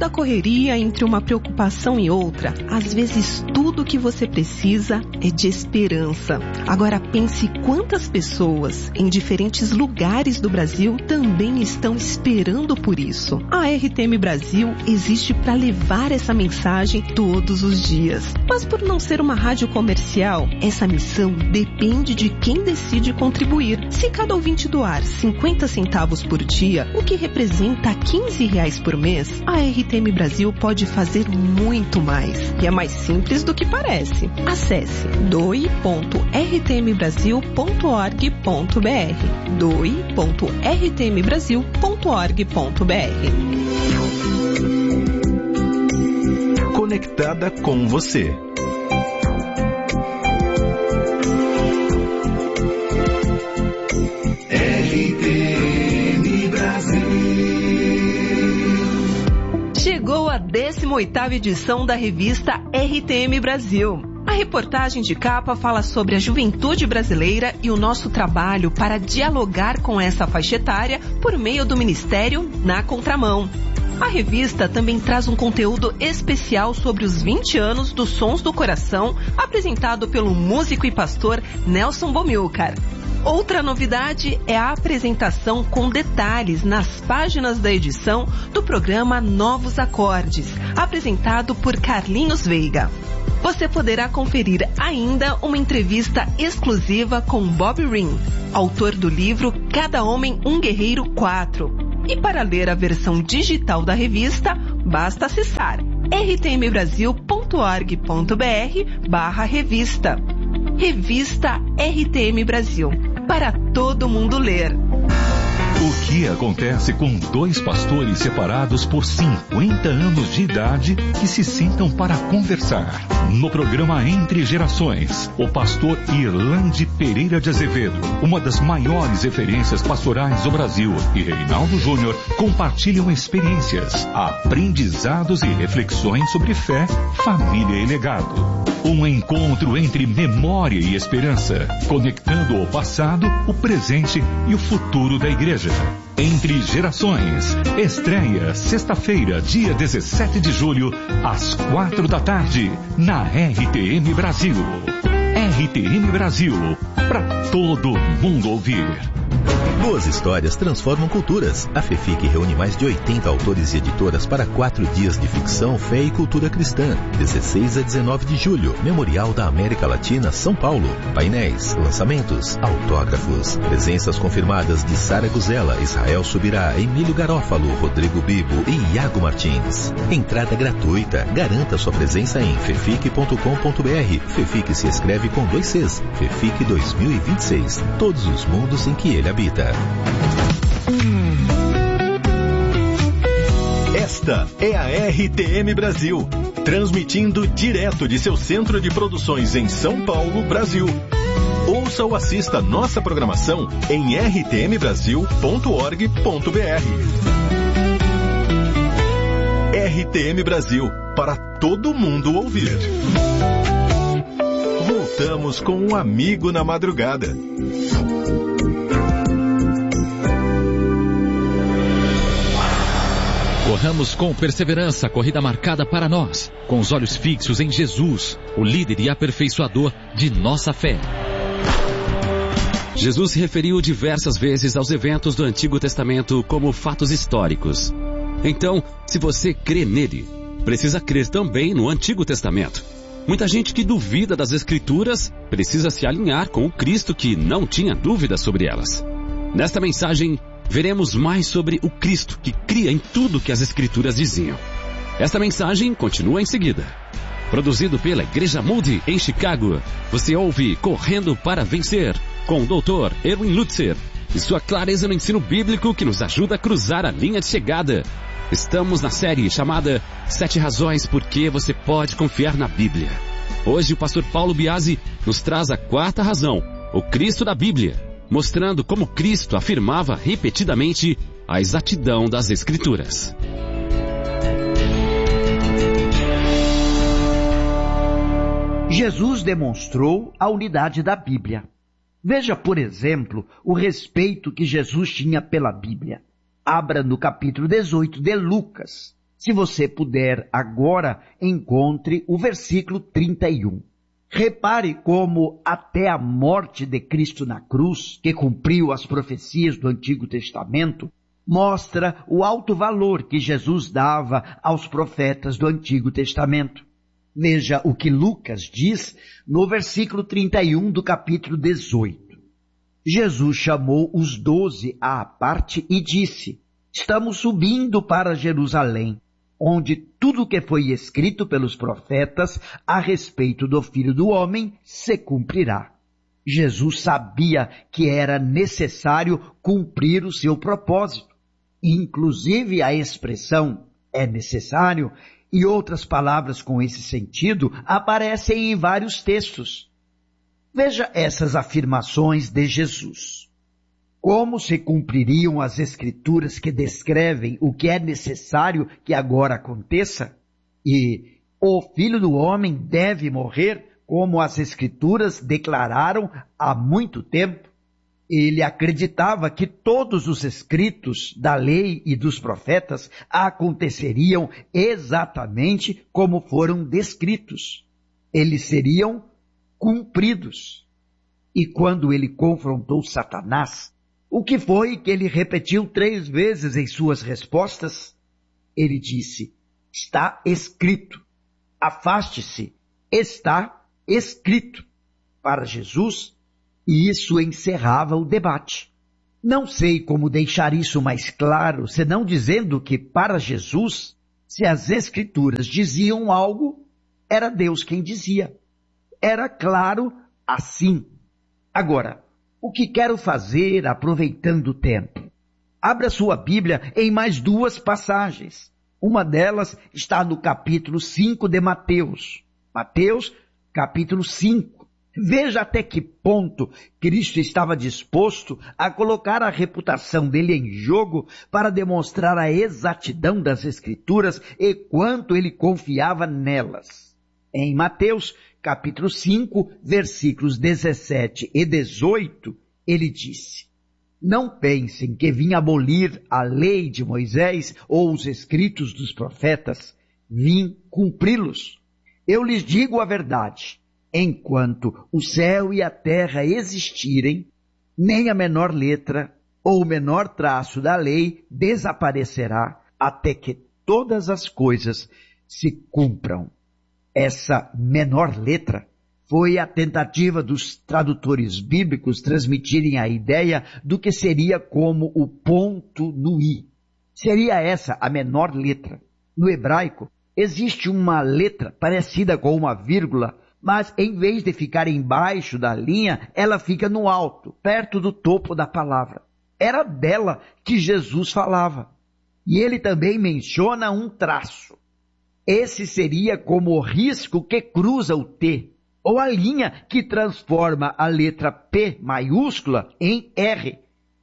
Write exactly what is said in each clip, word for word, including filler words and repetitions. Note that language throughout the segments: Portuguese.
da correria entre uma preocupação e outra, às vezes tudo que você precisa é de esperança. Agora pense quantas pessoas em diferentes lugares do Brasil também estão esperando por isso. A R T M Brasil existe para levar essa mensagem todos os dias. Mas por não ser uma rádio comercial, essa missão depende de quem decide contribuir. Se cada ouvinte doar cinquenta centavos por dia, o que representa quinze reais por mês, a R T M Brasil pode fazer muito mais. E é mais simples do que parece. Acesse doe ponto r t m brasil ponto org ponto b r doe ponto r t m brasil ponto org ponto b r. Conectada com você. R T M Brasil. Chegou a décima oitava edição da revista R T M Brasil. A reportagem de capa fala sobre a juventude brasileira e o nosso trabalho para dialogar com essa faixa etária por meio do Ministério Na Contramão. A revista também traz um conteúdo especial sobre os vinte anos dos Sons do Coração, apresentado pelo músico e pastor Nelson Bomilcar. Outra novidade é a apresentação com detalhes nas páginas da edição do programa Novos Acordes, apresentado por Carlinhos Veiga. Você poderá conferir ainda uma entrevista exclusiva com Bob Ring, autor do livro Cada Homem um Guerreiro quatro. E para ler a versão digital da revista, basta acessar r t m brasil ponto org ponto b r barra revista. Revista R T M Brasil, para todo mundo ler. O que acontece com dois pastores separados por cinquenta anos de idade que se sentam para conversar? No programa Entre Gerações, o pastor Irlande Pereira de Azevedo, uma das maiores referências pastorais do Brasil, e Reinaldo Júnior compartilham experiências, aprendizados e reflexões sobre fé, família e legado. Um encontro entre memória e esperança, conectando o passado, o presente e o futuro da igreja. Entre Gerações, estreia sexta-feira, dia dezessete de julho, às quatro da tarde, na R T M Brasil. R T M Brasil, para todo mundo ouvir. Boas histórias transformam culturas. A FEFIC reúne mais de oitenta autores e editoras para quatro dias de ficção, fé e cultura cristã. dezesseis a dezenove de julho, Memorial da América Latina, São Paulo. Painéis, lançamentos, autógrafos. Presenças confirmadas de Sara Guzela, Israel Subirá, Emílio Garófalo, Rodrigo Bibo e Iago Martins. Entrada gratuita. Garanta sua presença em fefic ponto com ponto b r. FEFIC se escreve com dois Cs. FEFIC dois mil e vinte e seis. Todos os mundos em que ele habita. Esta é a R T M Brasil, transmitindo direto de seu centro de produções em São Paulo, Brasil. Ouça ou assista nossa programação em r t m brasil ponto org ponto b r. R T M Brasil, para todo mundo ouvir. Voltamos com um amigo na madrugada. Corramos com perseverança a corrida marcada para nós, com os olhos fixos em Jesus, o líder e aperfeiçoador de nossa fé. Jesus se referiu diversas vezes aos eventos do Antigo Testamento como fatos históricos. Então, se você crê nele, precisa crer também no Antigo Testamento. Muita gente que duvida das Escrituras precisa se alinhar com o Cristo que não tinha dúvida sobre elas. Nesta mensagem, veremos mais sobre o Cristo que cria em tudo que as Escrituras diziam. Esta mensagem continua em seguida. Produzido pela Igreja Moody em Chicago, você ouve Correndo para Vencer, com o doutor Erwin Lutzer, e sua clareza no ensino bíblico que nos ajuda a cruzar a linha de chegada. Estamos na série chamada Sete Razões por que você pode confiar na Bíblia. Hoje o pastor Paulo Biasi nos traz a quarta razão, o Cristo da Bíblia, mostrando como Cristo afirmava repetidamente a exatidão das Escrituras. Jesus demonstrou a unidade da Bíblia. Veja, por exemplo, o respeito que Jesus tinha pela Bíblia. Abra no capítulo dezoito de Lucas. Se você puder agora, encontre o versículo trinta e um. Repare como até a morte de Cristo na cruz, que cumpriu as profecias do Antigo Testamento, mostra o alto valor que Jesus dava aos profetas do Antigo Testamento. Veja o que Lucas diz no versículo trinta e um do capítulo dezoito. Jesus chamou os doze à parte e disse: estamos subindo para Jerusalém, onde tudo o que foi escrito pelos profetas a respeito do Filho do Homem se cumprirá. Jesus sabia que era necessário cumprir o seu propósito. Inclusive a expressão é necessário e outras palavras com esse sentido aparecem em vários textos. Veja essas afirmações de Jesus. Como se cumpririam as escrituras que descrevem o que é necessário que agora aconteça? E o Filho do Homem deve morrer, como as escrituras declararam há muito tempo. Ele acreditava que todos os escritos da lei e dos profetas aconteceriam exatamente como foram descritos. Eles seriam cumpridos. E quando ele confrontou Satanás, o que foi que ele repetiu três vezes em suas respostas? Ele disse: está escrito. Afaste-se. Está escrito. Para Jesus, e isso encerrava o debate. Não sei como deixar isso mais claro, senão dizendo que, para Jesus, se as Escrituras diziam algo, era Deus quem dizia. Era claro assim. Agora, o que quero fazer aproveitando o tempo? Abra sua Bíblia em mais duas passagens. Uma delas está no capítulo cinco de Mateus. Mateus, capítulo cinco. Veja até que ponto Cristo estava disposto a colocar a reputação dele em jogo para demonstrar a exatidão das Escrituras e quanto ele confiava nelas. Em Mateus, capítulo cinco, versículos dezessete e dezoito, ele disse: não pensem que vim abolir a lei de Moisés ou os escritos dos profetas, vim cumpri-los. Eu lhes digo a verdade. Enquanto o céu e a terra existirem, nem a menor letra ou o menor traço da lei desaparecerá até que todas as coisas se cumpram. Essa menor letra foi a tentativa dos tradutores bíblicos transmitirem a ideia do que seria como o ponto no i. Seria essa a menor letra. No hebraico, existe uma letra parecida com uma vírgula, mas em vez de ficar embaixo da linha, ela fica no alto, perto do topo da palavra. Era dela que Jesus falava. E ele também menciona um traço. Esse seria como o risco que cruza o T, ou a linha que transforma a letra P maiúscula em R.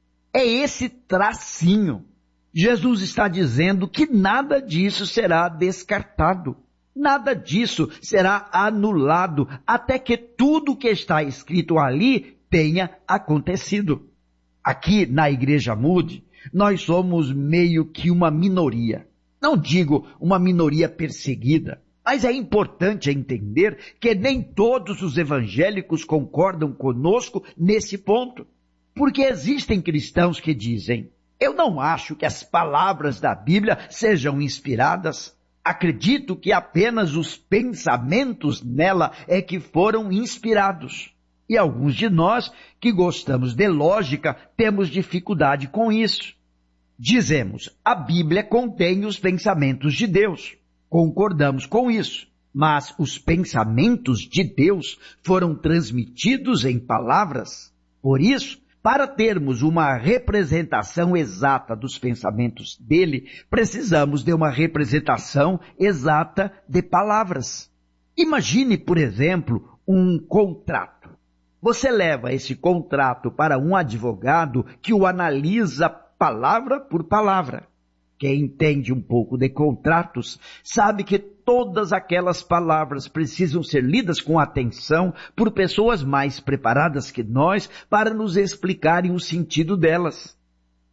É esse tracinho. Jesus está dizendo que nada disso será descartado. Nada disso será anulado até que tudo que está escrito ali tenha acontecido. Aqui na Igreja Moody, nós somos meio que uma minoria. Não digo uma minoria perseguida, mas é importante entender que nem todos os evangélicos concordam conosco nesse ponto. Porque existem cristãos que dizem: eu não acho que as palavras da Bíblia sejam inspiradas. Acredito que apenas os pensamentos nela é que foram inspirados. E alguns de nós, que gostamos de lógica, temos dificuldade com isso. Dizemos, a Bíblia contém os pensamentos de Deus. Concordamos com isso. Mas os pensamentos de Deus foram transmitidos em palavras. Por isso, para termos uma representação exata dos pensamentos dele, precisamos de uma representação exata de palavras. Imagine, por exemplo, um contrato. Você leva esse contrato para um advogado que o analisa palavra por palavra. Quem entende um pouco de contratos sabe que todas aquelas palavras precisam ser lidas com atenção por pessoas mais preparadas que nós para nos explicarem o sentido delas.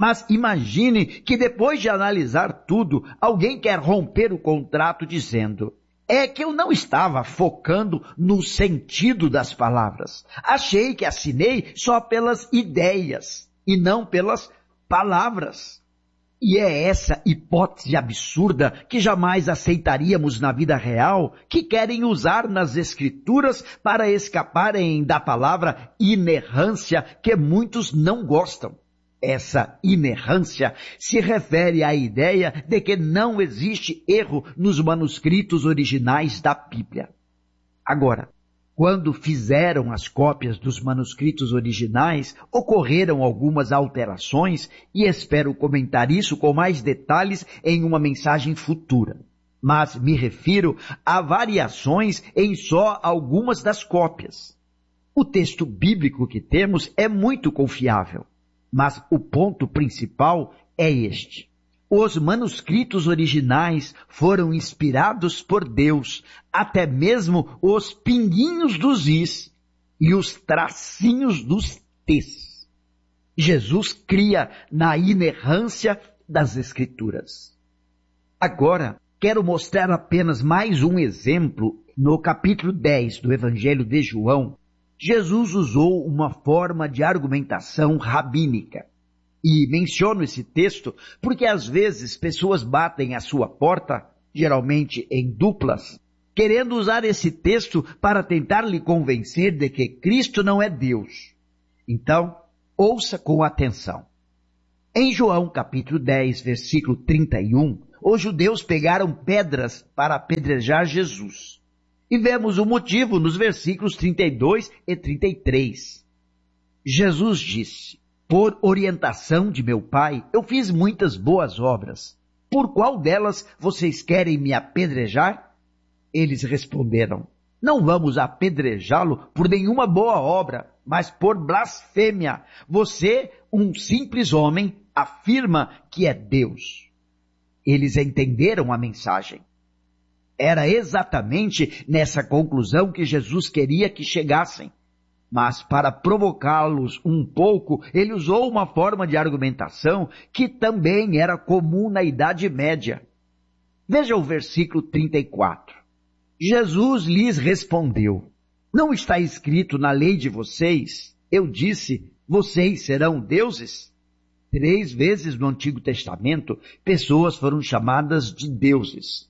Mas imagine que depois de analisar tudo, alguém quer romper o contrato dizendo: é que eu não estava focando no sentido das palavras. Achei que assinei só pelas ideias e não pelas palavras. E é essa hipótese absurda que jamais aceitaríamos na vida real, que querem usar nas Escrituras para escaparem da palavra inerrância que muitos não gostam. Essa inerrância se refere à ideia de que não existe erro nos manuscritos originais da Bíblia. Agora, quando fizeram as cópias dos manuscritos originais, ocorreram algumas alterações e espero comentar isso com mais detalhes em uma mensagem futura. Mas me refiro a variações em só algumas das cópias. O texto bíblico que temos é muito confiável. Mas o ponto principal é este. Os manuscritos originais foram inspirados por Deus, até mesmo os pinguinhos dos is e os tracinhos dos t's. Jesus cria na inerrância das Escrituras. Agora, quero mostrar apenas mais um exemplo. No capítulo dez do Evangelho de João, Jesus usou uma forma de argumentação rabínica. E menciono esse texto porque às vezes pessoas batem à sua porta, geralmente em duplas, querendo usar esse texto para tentar lhe convencer de que Cristo não é Deus. Então, ouça com atenção. Em João capítulo dez, versículo trinta e um, os judeus pegaram pedras para apedrejar Jesus. E vemos o motivo nos versículos trinta e dois e trinta e três. Jesus disse: por orientação de meu Pai, eu fiz muitas boas obras. Por qual delas vocês querem me apedrejar? Eles responderam: não vamos apedrejá-lo por nenhuma boa obra, mas por blasfêmia. Você, um simples homem, afirma que é Deus. Eles entenderam a mensagem. Era exatamente nessa conclusão que Jesus queria que chegassem. Mas para provocá-los um pouco, ele usou uma forma de argumentação que também era comum na Idade Média. Veja o versículo trinta e quatro. Jesus lhes respondeu: não está escrito na lei de vocês? Eu disse, vocês serão deuses? Três vezes no Antigo Testamento, pessoas foram chamadas de deuses.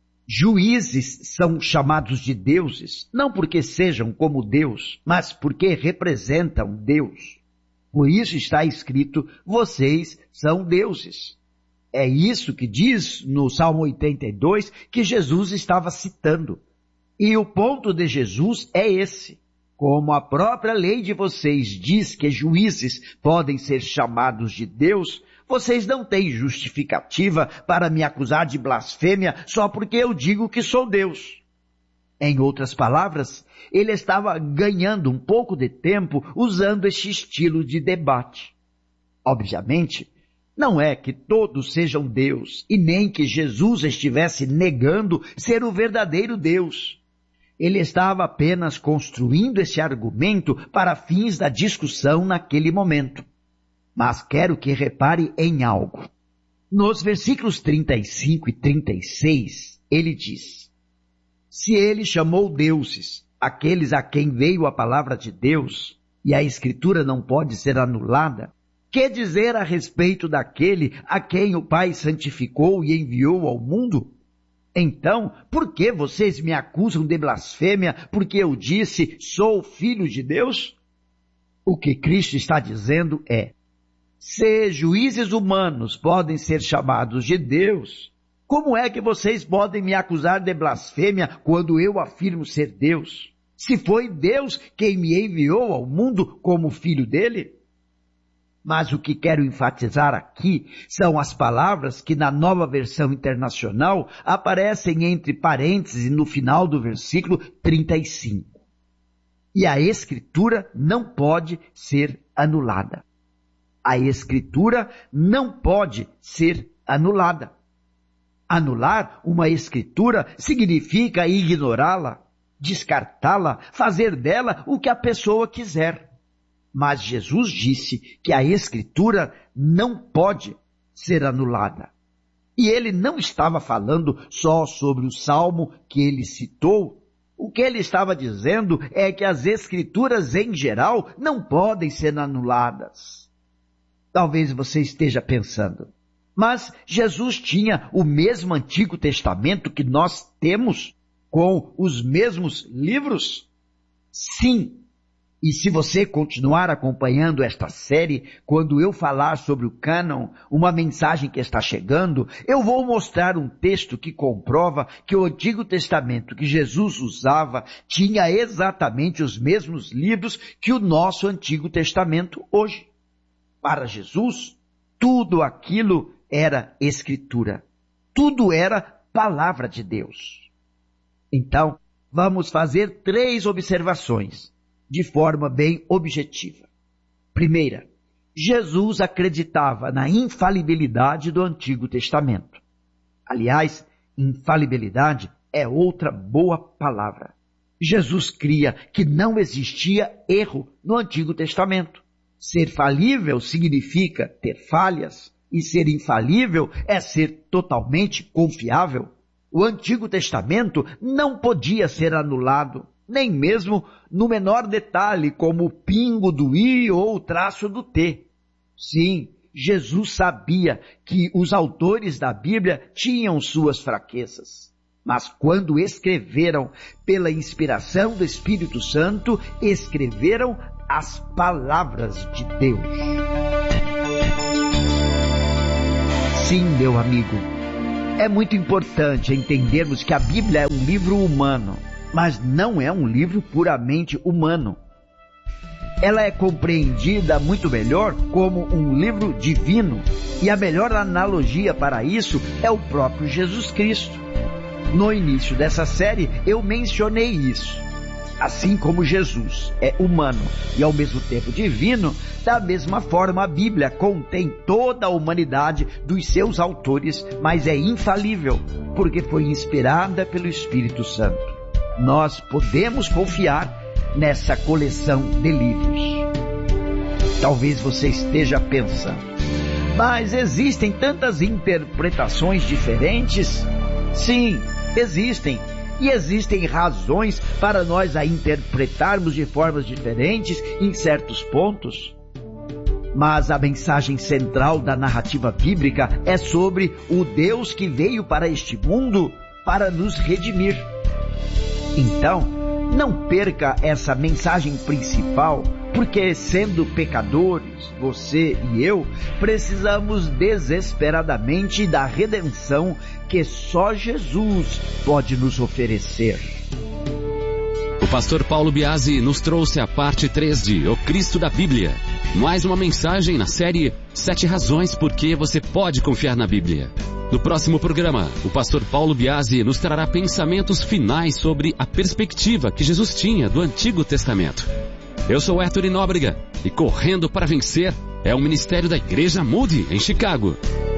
Juízes são chamados de deuses, não porque sejam como Deus, mas porque representam Deus. Por isso está escrito, vocês são deuses. É isso que diz no Salmo oitenta e dois que Jesus estava citando. E o ponto de Jesus é esse. Como a própria lei de vocês diz que juízes podem ser chamados de Deus, vocês não têm justificativa para me acusar de blasfêmia só porque eu digo que sou Deus. Em outras palavras, ele estava ganhando um pouco de tempo usando este estilo de debate. Obviamente, não é que todos sejam Deus e nem que Jesus estivesse negando ser o verdadeiro Deus. Ele estava apenas construindo esse argumento para fins da discussão naquele momento. Mas quero que repare em algo. Nos versículos trinta e cinco e trinta e seis, ele diz: se ele chamou deuses, aqueles a quem veio a palavra de Deus, e a Escritura não pode ser anulada, que dizer a respeito daquele a quem o Pai santificou e enviou ao mundo? Então, por que vocês me acusam de blasfêmia porque eu disse, sou filho de Deus? O que Cristo está dizendo é: se juízes humanos podem ser chamados de Deus, como é que vocês podem me acusar de blasfêmia quando eu afirmo ser Deus? Se foi Deus quem me enviou ao mundo como filho dele? Mas o que quero enfatizar aqui são as palavras que na Nova Versão Internacional aparecem entre parênteses no final do versículo trinta e cinco. E a Escritura não pode ser anulada. A Escritura não pode ser anulada. Anular uma Escritura significa ignorá-la, descartá-la, fazer dela o que a pessoa quiser. Mas Jesus disse que a Escritura não pode ser anulada. E ele não estava falando só sobre o salmo que ele citou. O que ele estava dizendo é que as Escrituras em geral não podem ser anuladas. Talvez você esteja pensando, mas Jesus tinha o mesmo Antigo Testamento que nós temos, com os mesmos livros? Sim. E se você continuar acompanhando esta série, quando eu falar sobre o cânon, uma mensagem que está chegando, eu vou mostrar um texto que comprova que o Antigo Testamento que Jesus usava tinha exatamente os mesmos livros que o nosso Antigo Testamento hoje. Para Jesus, tudo aquilo era Escritura. Tudo era Palavra de Deus. Então, vamos fazer três observações de forma bem objetiva. Primeira, Jesus acreditava na infalibilidade do Antigo Testamento. Aliás, infalibilidade é outra boa palavra. Jesus cria que não existia erro no Antigo Testamento. Ser falível significa ter falhas, e ser infalível é ser totalmente confiável. O Antigo Testamento não podia ser anulado, nem mesmo no menor detalhe, como o pingo do i ou o traço do t. Sim, Jesus sabia que os autores da Bíblia tinham suas fraquezas. Mas quando escreveram pela inspiração do Espírito Santo, escreveram as palavras de Deus. Sim, meu amigo, é muito importante entendermos que a Bíblia é um livro humano, mas não é um livro puramente humano. Ela é compreendida muito melhor como um livro divino, e a melhor analogia para isso é o próprio Jesus Cristo. No início dessa série eu mencionei isso. Assim como Jesus é humano e ao mesmo tempo divino, da mesma forma a Bíblia contém toda a humanidade dos seus autores, mas é infalível, porque foi inspirada pelo Espírito Santo. Nós podemos confiar nessa coleção de livros. Talvez você esteja pensando, mas existem tantas interpretações diferentes? Sim, existem. E existem razões para nós a interpretarmos de formas diferentes em certos pontos. Mas a mensagem central da narrativa bíblica é sobre o Deus que veio para este mundo para nos redimir. Então, não perca essa mensagem principal, porque sendo pecadores, você e eu, precisamos desesperadamente da redenção que só Jesus pode nos oferecer. O pastor Paulo Biasi nos trouxe a parte três de O Cristo da Bíblia. Mais uma mensagem na série Sete Razões por que você pode confiar na Bíblia. No próximo programa, o pastor Paulo Biasi nos trará pensamentos finais sobre a perspectiva que Jesus tinha do Antigo Testamento. Eu sou Héctor Nóbrega e Correndo para Vencer é o ministério da Igreja Moody em Chicago.